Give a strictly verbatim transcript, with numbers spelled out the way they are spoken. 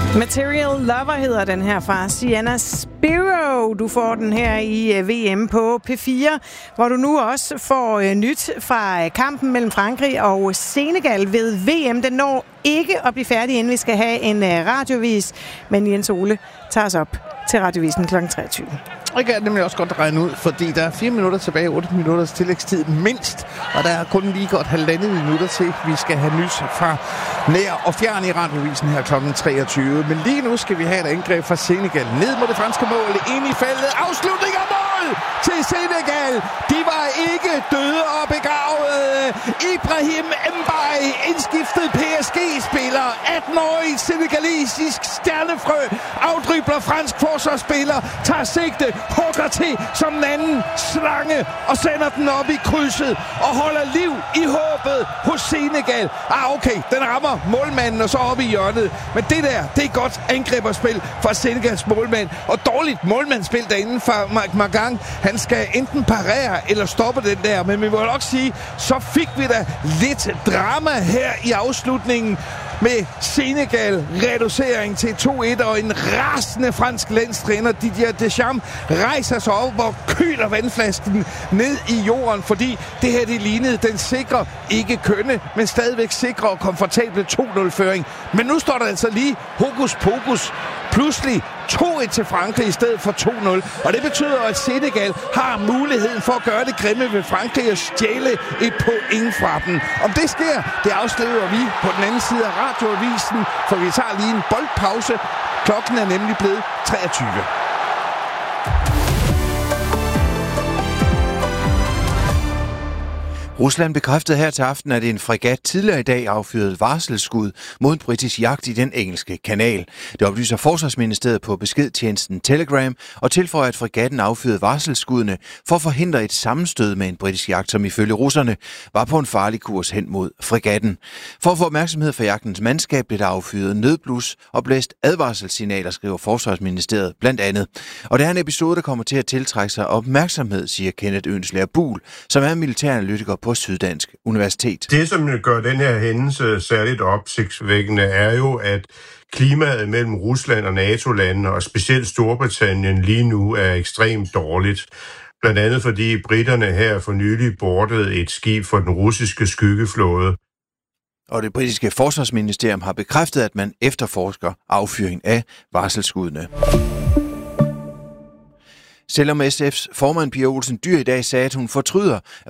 Material Lover hedder den her fra Sienna Spiro. Du får den her i V M på P fire, hvor du nu også får nyt fra kampen mellem Frankrig og Senegal ved V M. Den når ikke at blive færdig, inden vi skal have en radiovis, men Jens Ole tager os op til radiovisen klokken treogtyve. Det kan jeg nemlig også godt regne ud, fordi der er fire minutter tilbage, otte minutters tillægstid mindst, og der er kun lige godt halvandet minutter til, vi skal have nys fra nær og fjern i radiovisen her klokken treogtyve. Men lige nu skal vi have et angreb fra Senegal ned mod det franske mål, ind i feltet, afslutning af mål til Senegal. De var ikke døde og begravede. Ibrahim Mbaye, indskiftet P S G-spiller, atten-årig senegalesisk stjernefrø, afdribler fransk forsvarsspiller, tager sigte, hugger til som en anden slange og sender den op i krydset og holder liv i håbet hos Senegal. Ah, okay, den rammer målmanden og så op i hjørnet. Men det der, det er godt angriberspil fra Senegals målmand. Og dårligt målmandsspil derinde fra Marc Magang. Han skal enten parere eller stoppe den der. Men vi må nok sige, så fik vi da lidt drama her i afslutningen med Senegal reducering til to et, og en rasende fransk landstræner Didier Deschamps rejser sig op og køler vandflasken ned i jorden, fordi det her det lignede den sikre, ikke kønne, men stadigvæk sikre og komfortable to nul-føring. Men nu står der altså lige hokus pokus, pludselig to et til Frankrig i stedet for to nul. Og det betyder, at Senegal har muligheden for at gøre det grimme ved Frankrig og stjæle et point fra dem. Om det sker, det afslører vi på den anden side af radioavisen, for vi tager lige en boldpause. Klokken er nemlig blevet treogtyve. Rusland bekræftede her til aften, at en fregat tidligere i dag affyrede varselsskud mod en britisk jagt i den engelske kanal. Det oplyser Forsvarsministeriet på beskedtjenesten Telegram og tilføjer, at fregatten affyrede varselsskuddene for at forhindre et sammenstød med en britisk jagt, som ifølge russerne var på en farlig kurs hen mod fregatten. For at få opmærksomhed fra jagtens mandskab blev der affyret nødblus og blæst advarselssignaler, skriver Forsvarsministeriet blandt andet. Og det er en episode, der kommer til at tiltrække sig opmærksomhed, siger Kenneth Ønslager Buhl, som er militæranalytiker på Syddansk Universitet. Det, som gør den her hændelse særligt opsigtsvækkende, er jo, at klimaet mellem Rusland og NATO-landene, og specielt Storbritannien, lige nu er ekstremt dårligt. Blandt andet fordi britterne her for nylig boardede et skib for den russiske skyggeflåde. Og det britiske forsvarsministerium har bekræftet, at man efterforsker affyring af varselsskuddene. Selvom S F's formand Pia Olsen Dyhr i dag sagde, at hun fortryder